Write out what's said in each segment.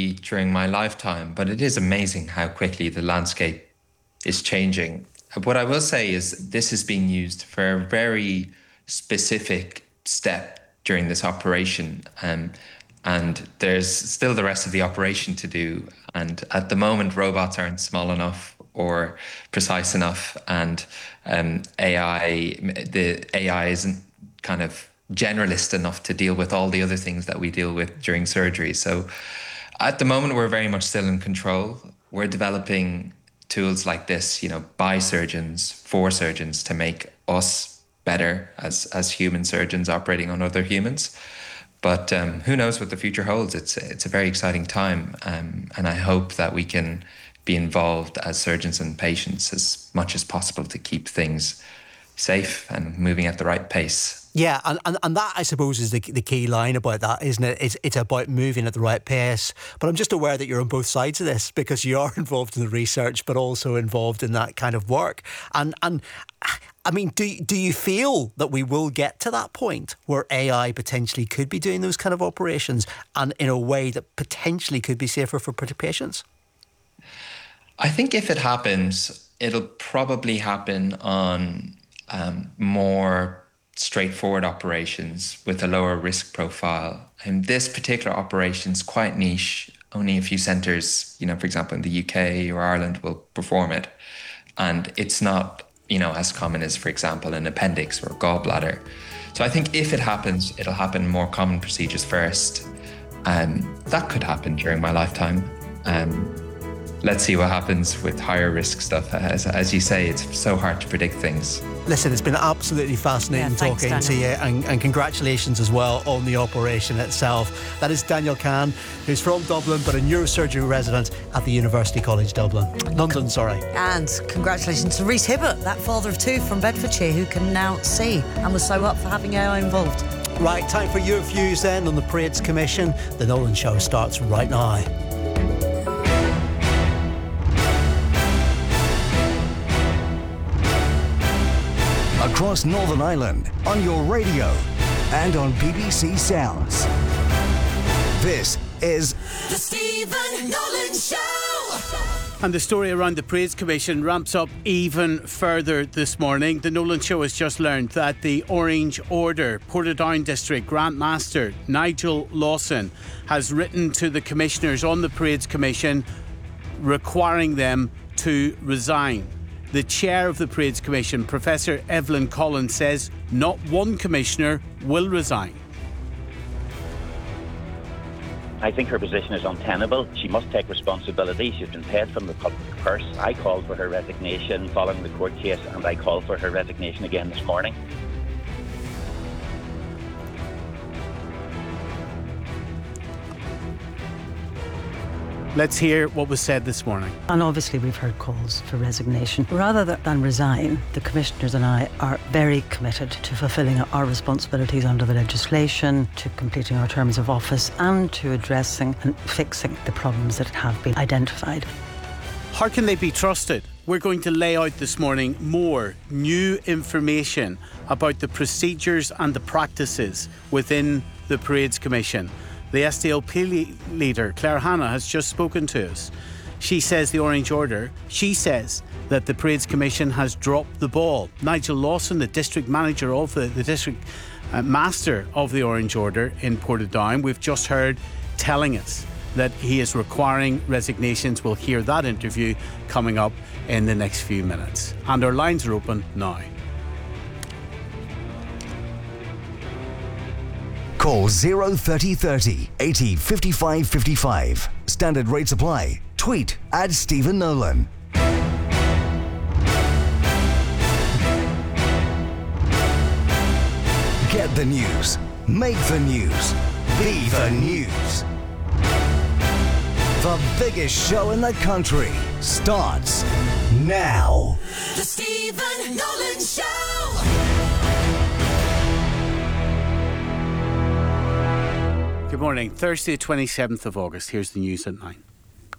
be during my lifetime, but it is amazing how quickly the landscape is changing. What I will say is this is being used for a very specific step during this operation. And there's still the rest of the operation to do. And at the moment, robots aren't small enough or precise enough. And the AI isn't kind of generalist enough to deal with all the other things that we deal with during surgery. So at the moment, we're very much still in control. We're developing tools like this, by surgeons, for surgeons, to make us better as human surgeons operating on other humans. But who knows what the future holds? It's a very exciting time. And I hope that we can be involved as surgeons and patients as much as possible to keep things safe and moving at the right pace. Yeah, and that, I suppose, is the key line about that, isn't it? It's about moving at the right pace. But I'm just aware that you're on both sides of this, because you are involved in the research, but also involved in that kind of work. And I mean, do you feel that we will get to that point where AI potentially could be doing those kind of operations, and in a way that potentially could be safer for patients? I think if it happens, it'll probably happen on more straightforward operations with a lower risk profile. And this particular operation is quite niche. Only a few centres, for example, in the UK or Ireland will perform it. And it's not, as common as, for example, an appendix or a gallbladder. So I think if it happens, it'll happen more common procedures first. That could happen during my lifetime. Let's see what happens with higher risk stuff. As you say, it's so hard to predict things. Listen, it's been absolutely fascinating talking to you, and congratulations as well on the operation itself. That is Daniel Kahn, who's from Dublin, but a neurosurgery resident at the University College London. And congratulations to Rhys Hibbert, that father of two from Bedfordshire who can now see and was so up for having AI involved. Right, time for your views then on the Parades Commission. The Nolan Show starts right now. Across Northern Ireland, on your radio, and on BBC Sounds. This is The Stephen Nolan Show. And the story around the Parades Commission ramps up even further this morning. The Nolan Show has just learned that the Orange Order Portadown District Grant Master Nigel Lawson has written to the commissioners on the Parades Commission requiring them to resign. The chair of the Parades Commission, Professor Evelyn Collins, says not one commissioner will resign. I think her position is untenable. She must take responsibility. She's been paid from the public purse. I called for her resignation following the court case, and I called for her resignation again this morning. Let's hear what was said this morning. And obviously we've heard calls for resignation. Rather than resign, the commissioners and I are very committed to fulfilling our responsibilities under the legislation, to completing our terms of office, and to addressing and fixing the problems that have been identified. How can they be trusted? We're going to lay out this morning more new information about the procedures and the practices within the Parades Commission. The SDLP leader, Claire Hanna, has just spoken to us. She says she says that the Parades Commission has dropped the ball. Nigel Lawson, the district manager of the district master of the Orange Order in Portadown, we've just heard telling us that he is requiring resignations. We'll hear that interview coming up in the next few minutes. And our lines are open now. Call 03030 80 55 55. Standard rates apply. Tweet @Stephen Nolan. Get the news. Make the news. Be the news. The biggest show in the country starts now. The Stephen Nolan Show. Good morning. Thursday, 27th of August. Here's the news at 9.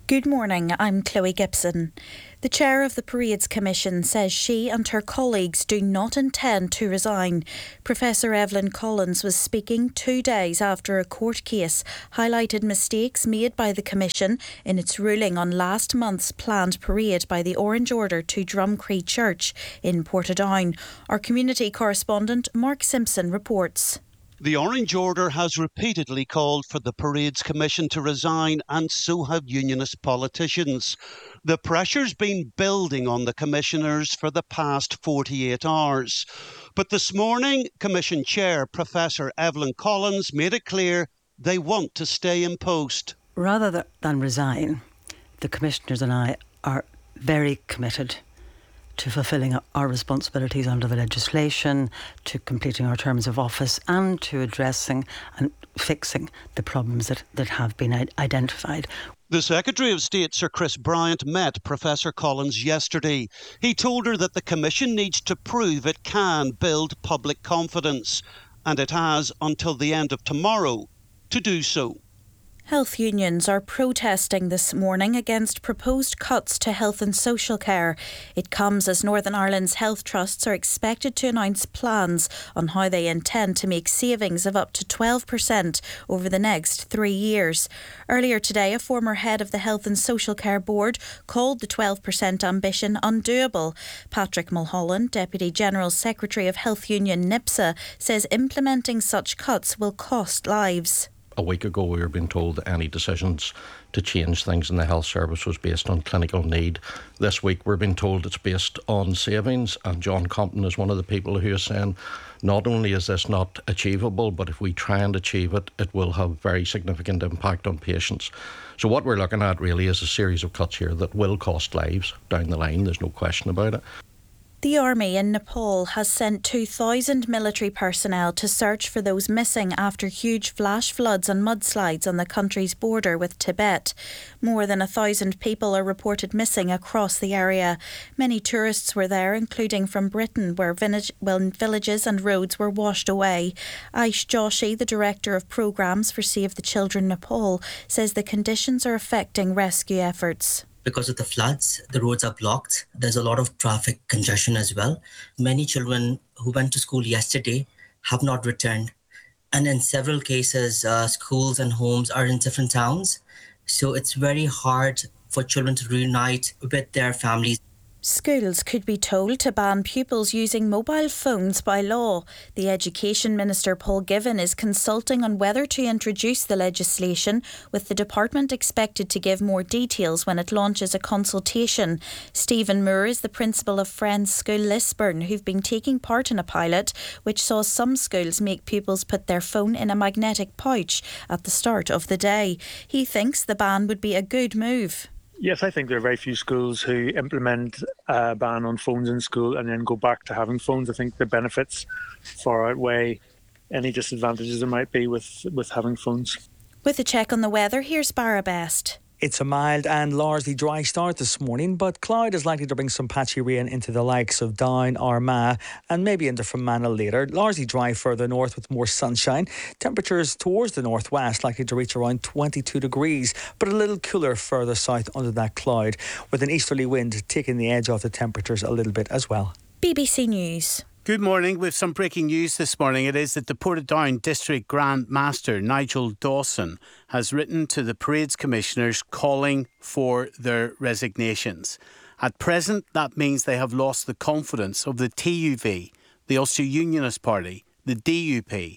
Good morning, I'm Chloe Gibson. The chair of the Parades Commission says she and her colleagues do not intend to resign. Professor Evelyn Collins was speaking 2 days after a court case highlighted mistakes made by the Commission in its ruling on last month's planned parade by the Orange Order to Drumcree Church in Portadown. Our community correspondent Mark Simpson reports. The Orange Order has repeatedly called for the Parades Commission to resign, and so have unionist politicians. The pressure's been building on the commissioners for the past 48 hours. But this morning, Commission Chair Professor Evelyn Collins made it clear they want to stay in post. Rather than resign, the commissioners and I are very committed to fulfilling our responsibilities under the legislation, to completing our terms of office, and to addressing and fixing the problems that have been identified. The Secretary of State, Sir Chris Bryant, met Professor Collins yesterday. He told her that the Commission needs to prove it can build public confidence, and it has until the end of tomorrow to do so. Health unions are protesting this morning against proposed cuts to health and social care. It comes as Northern Ireland's health trusts are expected to announce plans on how they intend to make savings of up to 12% over the next 3 years. Earlier today, a former head of the Health and Social Care Board called the 12% ambition undoable. Patrick Mulholland, Deputy General Secretary of Health Union NIPSA, says implementing such cuts will cost lives. A week ago we were being told that any decisions to change things in the health service was based on clinical need. This week we're being told it's based on savings, and John Compton is one of the people who is saying not only is this not achievable, but if we try and achieve it, it will have very significant impact on patients. So what we're looking at really is a series of cuts here that will cost lives down the line, there's no question about it. The army in Nepal has sent 2,000 military personnel to search for those missing after huge flash floods and mudslides on the country's border with Tibet. More than 1,000 people are reported missing across the area. Many tourists were there, including from Britain, where villages and roads were washed away. Aish Joshi, the Director of Programmes for Save the Children Nepal, says the conditions are affecting rescue efforts. Because of the floods, the roads are blocked. There's a lot of traffic congestion as well. Many children who went to school yesterday have not returned. And in several cases, schools and homes are in different towns. So it's very hard for children to reunite with their families. Schools could be told to ban pupils using mobile phones by law. The Education Minister Paul Givan is consulting on whether to introduce the legislation, with the department expected to give more details when it launches a consultation. Stephen Moore is the principal of Friends School Lisburn, who've been taking part in a pilot which saw some schools make pupils put their phone in a magnetic pouch at the start of the day. He thinks the ban would be a good move. Yes, I think there are very few schools who implement a ban on phones in school and then go back to having phones. I think the benefits far outweigh any disadvantages there might be with having phones. With a check on the weather, here's Barra Best. It's a mild and largely dry start this morning, but cloud is likely to bring some patchy rain into the likes of Down, Armagh and maybe into Fermanagh later. Largely dry further north with more sunshine. Temperatures towards the northwest likely to reach around 22 degrees, but a little cooler further south under that cloud, with an easterly wind taking the edge off the temperatures a little bit as well. BBC News. Good morning. With some breaking news this morning, it is that the Portadown District Grand Master Nigel Dawson has written to the Parades Commissioners calling for their resignations. At present, that means they have lost the confidence of the TUV, the Ulster Unionist Party, the DUP,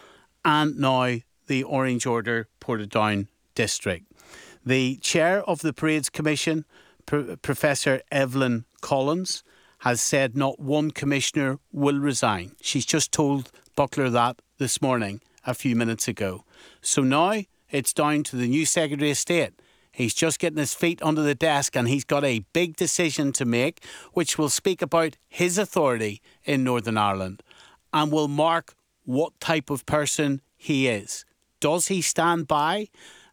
and now the Orange Order Portadown District. The chair of the Parades Commission, Professor Evelyn Collins, has said not one commissioner will resign. She's just told Buckler that this morning, a few minutes ago. So now it's down to the new Secretary of State. He's just getting his feet under the desk and he's got a big decision to make, which will speak about his authority in Northern Ireland and will mark what type of person he is. Does he stand by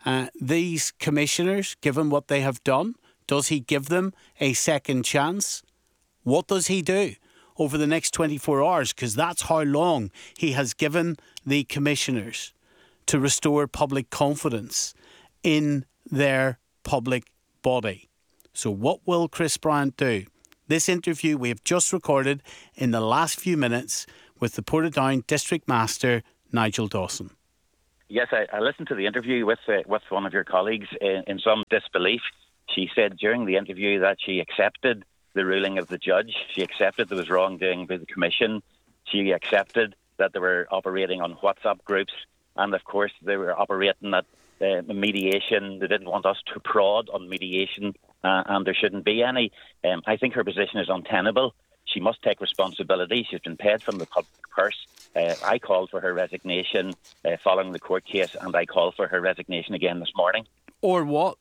these commissioners, given what they have done? Does he give them a second chance? What does he do over the next 24 hours? Because that's how long he has given the commissioners to restore public confidence in their public body. So what will Chris Bryant do? This interview we have just recorded in the last few minutes with the Portadown District Master, Nigel Dawson. Yes, I listened to the interview with one of your colleagues in some disbelief. She said during the interview that she accepted the ruling of the judge. She accepted there was wrongdoing by the Commission. She accepted that they were operating on WhatsApp groups. And, of course, they were operating at mediation. They didn't want us to prod on mediation, and there shouldn't be any. I think her position is untenable. She must take responsibility. She's been paid from the public purse. I called for her resignation following the court case, and I called for her resignation again this morning. Or what?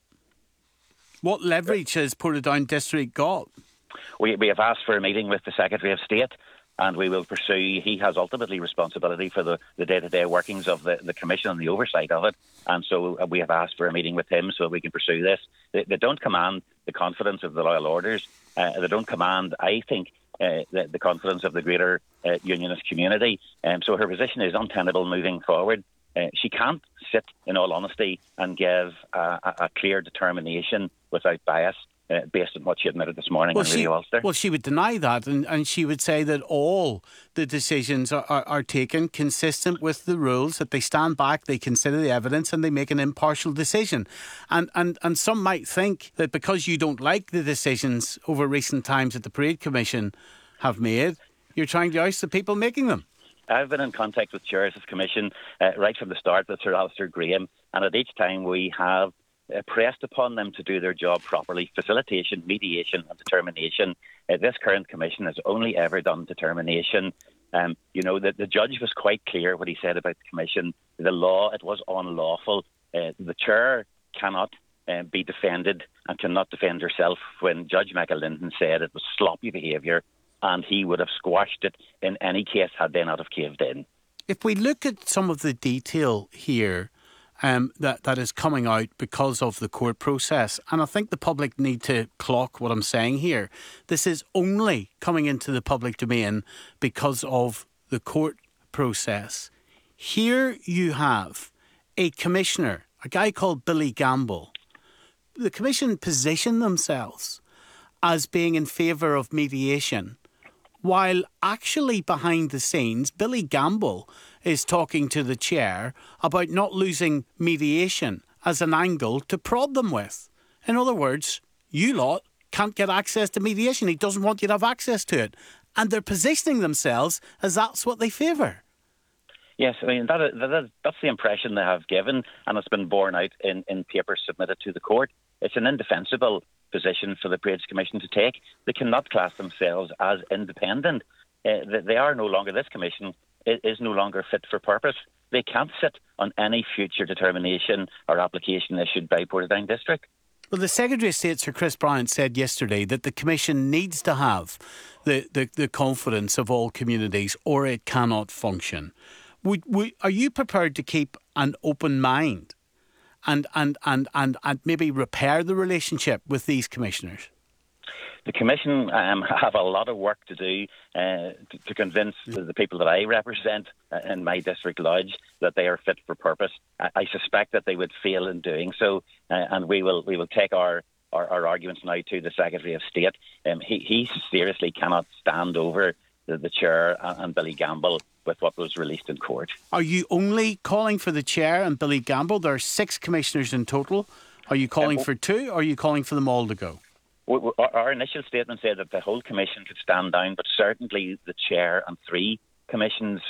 What leverage has Portadown District got? We have asked for a meeting with the Secretary of State, and we will pursue. He has ultimately responsibility for the day-to-day workings of the Commission and the oversight of it. And so we have asked for a meeting with him so we can pursue this. They don't command the confidence of the loyal orders. They don't command, I think, the confidence of the greater unionist community. So her position is untenable moving forward. She can't sit, in all honesty, and give a clear determination without bias based on what she admitted this morning on Radio Ulster. Well, she would deny that, and she would say that all the decisions are taken consistent with the rules, that they stand back, they consider the evidence, and they make an impartial decision. And some might think that because you don't like the decisions over recent times that the Parade Commission have made, you're trying to oust the people making them. I've been in contact with chairs of commission right from the start with Sir Alistair Graham, and at each time we have pressed upon them to do their job properly. Facilitation, mediation and determination. This current commission has only ever done determination. The judge was quite clear what he said about the commission. The law, it was unlawful. The chair cannot be defended and cannot defend herself when Judge Michael Linden said it was sloppy behaviour, and he would have squashed it in any case had they not have caved in. If we look at some of the detail here that is coming out because of the court process, and I think the public need to clock what I'm saying here, this is only coming into the public domain because of the court process. Here you have a commissioner, a guy called Billy Gamble. The commission positioned themselves as being in favour of mediation, while actually behind the scenes, Billy Gamble is talking to the chair about not losing mediation as an angle to prod them with. In other words, you lot can't get access to mediation. He doesn't want you to have access to it. And they're positioning themselves as that's what they favour. Yes, I mean, that's the impression they have given, and it's been borne out in papers submitted to the court. It's an indefensible position for the Parades Commission to take. They cannot class themselves as independent. They are no longer, this commission is no longer fit for purpose. They can't sit on any future determination or application issued by Portadown District. Well, the Secretary of State, Sir Chris Bryant, said yesterday that the Commission needs to have the confidence of all communities or it cannot function. Are you prepared to keep an open mind and maybe repair the relationship with these commissioners? The Commission have a lot of work to do to convince the people that I represent in my district lodge that they are fit for purpose. I suspect that they would fail in doing so, and we will take our arguments now to the Secretary of State. He seriously cannot stand over the chair and Billy Gamble with what was released in court. Are you only calling for the chair and Billy Gamble? There are 6 commissioners in total. Are you calling for 2 or are you calling for them all to go? Our initial statement said that the whole commission could stand down, but certainly the chair and 3 commissioners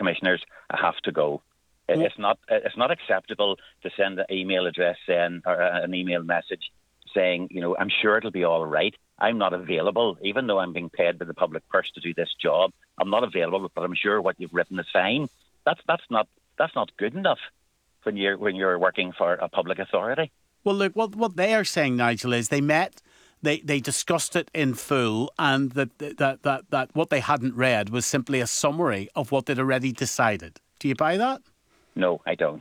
have to go. It's not acceptable to send an email address saying, or an email message saying, I'm sure it'll be all right. I'm not available, even though I'm being paid by the public purse to do this job. I'm not available, but I'm sure what you've written is fine. That's not good enough when you're working for a public authority. Well, look, what they are saying, Nigel, is they met. They discussed it in full, and that what they hadn't read was simply a summary of what they'd already decided. Do you buy that? No, I don't.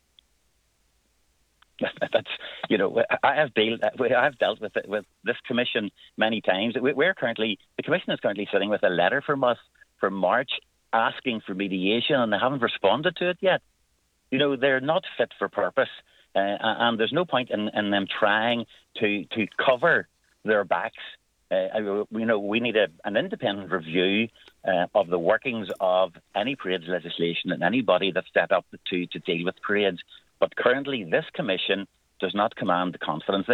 That's I have dealt with this commission many times. The commission is currently sitting with a letter from us from March asking for mediation, and they haven't responded to it yet. They're not fit for purpose. and there's no point in them trying to cover their backs. We need an independent review of the workings of any parades legislation and anybody that's set up to deal with parades. But currently, this commission does not command the confidence.